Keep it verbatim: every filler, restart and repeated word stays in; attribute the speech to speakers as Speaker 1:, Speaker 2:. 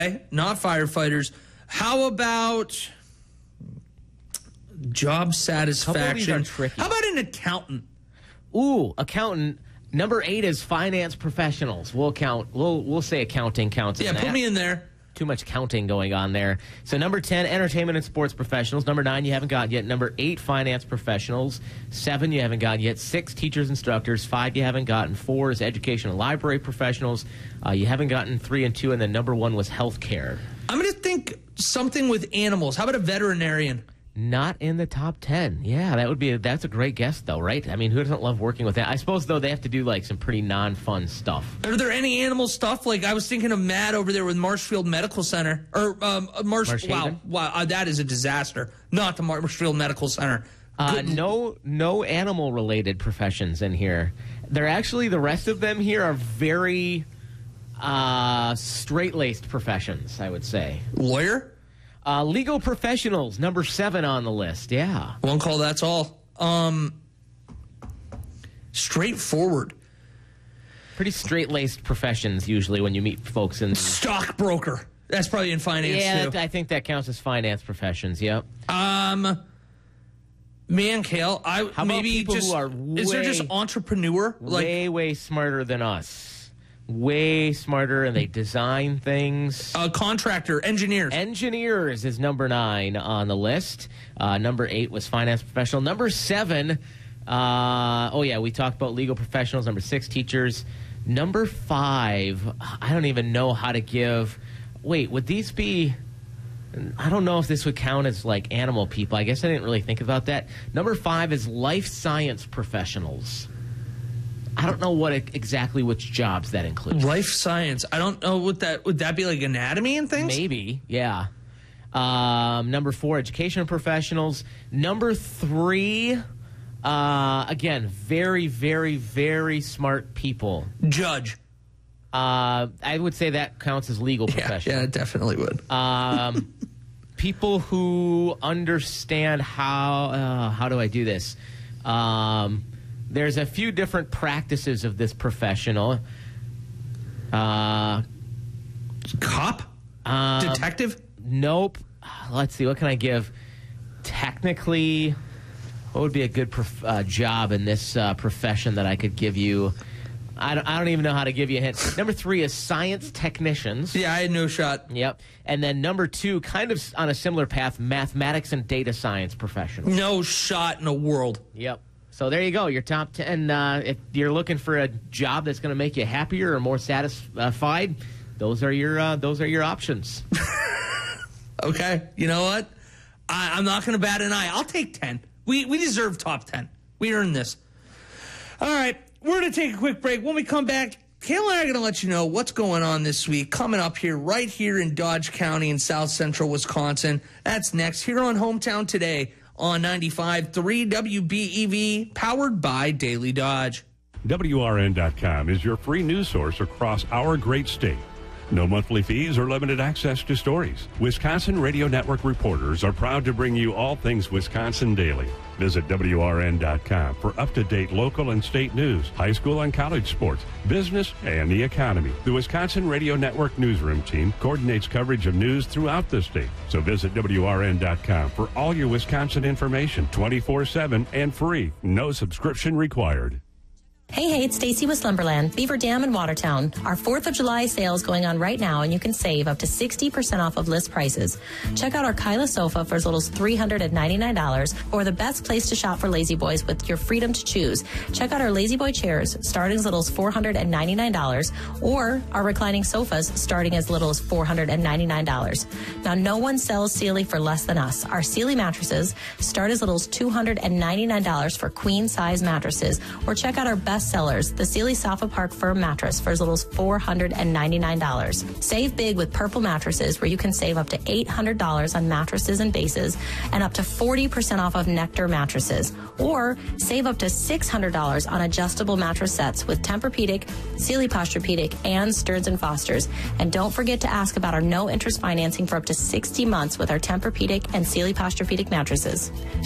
Speaker 1: not firefighters. How about job satisfaction? How about an accountant?
Speaker 2: Ooh, accountant. Number eight is finance professionals. We'll count. We'll we'll say accounting counts.
Speaker 1: Yeah,
Speaker 2: in
Speaker 1: put
Speaker 2: that.
Speaker 1: me in there.
Speaker 2: Too much counting going on there. So number ten, entertainment and sports professionals. Number nine, you haven't got yet. Number eight, finance professionals. Seven, you haven't got yet. Six, teachers, instructors. Five, you haven't gotten. Four is education and library professionals. Uh, you haven't gotten three and two, and then number one was healthcare.
Speaker 1: I'm going to think something with animals. How about a veterinarian?
Speaker 2: Not in the top ten. Yeah, that would be a, that's a great guess, though, right? I mean, who doesn't love working with that? I suppose, though, they have to do like some pretty non-fun stuff.
Speaker 1: Are there any animal stuff? Like I was thinking of Matt over there with Marshfield Medical Center, or um, Marsh.
Speaker 2: Marsh
Speaker 1: wow, wow, uh, that is a disaster. Not the Marshfield Medical Center.
Speaker 2: Uh, no, no animal-related professions in here. They're actually the rest of them here are very uh, straight-laced professions, I would say.
Speaker 1: Lawyer.
Speaker 2: Uh, legal professionals, number seven on the list. Yeah.
Speaker 1: One call, that's all. Um, straightforward.
Speaker 2: Pretty straight-laced professions usually when you meet folks in...
Speaker 1: Stockbroker. That's probably in finance,
Speaker 2: yeah,
Speaker 1: too.
Speaker 2: I think that counts as finance professions, yep.
Speaker 1: Um, man, Kale, I
Speaker 2: How
Speaker 1: maybe
Speaker 2: about people
Speaker 1: just...
Speaker 2: who are
Speaker 1: is there
Speaker 2: way-
Speaker 1: just entrepreneur? Like,
Speaker 2: way, way smarter than us. Way smarter, and they design things.
Speaker 1: a contractor, engineers.
Speaker 2: Engineers is number nine on the list. Uh, number eight was finance professional. Number seven, uh, oh yeah, we talked about legal professionals. Number six, teachers. Number five, I don't even know how to give. Wait, would these be? I don't know if this would count as like animal people. I guess I didn't really think about that. Number five is life science professionals. I don't know what exactly which jobs that includes.
Speaker 1: Life science. I don't know what that would that be like anatomy and things?
Speaker 2: Maybe, yeah. Um, number four, educational professionals. Number three, uh, again, very, very, very smart people.
Speaker 1: Judge.
Speaker 2: Uh, I would say that counts as legal
Speaker 1: Yeah,
Speaker 2: professionals.
Speaker 1: yeah, it definitely would.
Speaker 2: Um, people who understand how. Uh, how do I do this? Um, There's a few different practices of this professional. Uh,
Speaker 1: Cop?
Speaker 2: um,
Speaker 1: Detective?
Speaker 2: Nope. Let's see. What can I give? Technically, what would be a good prof- uh, job in this uh, profession that I could give you? I don't, I don't even know how to give you a hint. Number three is science technicians.
Speaker 1: Yeah, I had no shot.
Speaker 2: Yep. And then number two, kind of on a similar path, mathematics and data science professionals.
Speaker 1: No shot in the world.
Speaker 2: Yep. So there you go, your top ten. Uh, if you're looking for a job that's going to make you happier or more satisfied, those are your uh, those are your options.
Speaker 1: Okay, you know what? I, I'm not going to bat an eye. I'll take ten. We we deserve top ten. We earned this. All right, we're going to take a quick break. When we come back, Kayla and I are going to let you know what's going on this week coming up here, right here in Dodge County in South Central Wisconsin. That's next here on Hometown Today on ninety-five point three W B E V, powered by Daily Dodge.
Speaker 3: W R N dot com is your free news source across our great state. No monthly fees or limited access to stories. Wisconsin Radio Network reporters are proud to bring you all things Wisconsin daily. Visit W R N dot com for up-to-date local and state news, high school and college sports, business, and the economy. The Wisconsin Radio Network newsroom team coordinates coverage of news throughout the state. So visit W R N dot com for all your Wisconsin information twenty-four seven and free. No subscription required.
Speaker 4: Hey, hey, it's Stacy with Slumberland, Beaver Dam in Watertown. Our fourth of July sale is going on right now, and you can save up to sixty percent off of list prices. Check out our Kyla sofa for as little as three hundred ninety-nine dollars, or the best place to shop for Lazy Boys with your freedom to choose. Check out our Lazy Boy chairs starting as little as four hundred ninety-nine dollars, or our reclining sofas starting as little as four hundred ninety-nine dollars. Now, no one sells Sealy for less than us. Our Sealy mattresses start as little as two hundred ninety-nine dollars for queen-size mattresses, or check out our best sellers, the Sealy Sofa Park Firm mattress for as little as four hundred ninety-nine dollars. Save big with Purple mattresses, where you can save up to eight hundred dollars on mattresses and bases and up to forty percent off of Nectar mattresses. Or save up to six hundred dollars on adjustable mattress sets with Tempur-Pedic, Sealy Posturepedic, and Stearns and Foster's. And don't forget to ask about our no-interest financing for up to sixty months with our Tempur-Pedic and Sealy Posturepedic mattresses.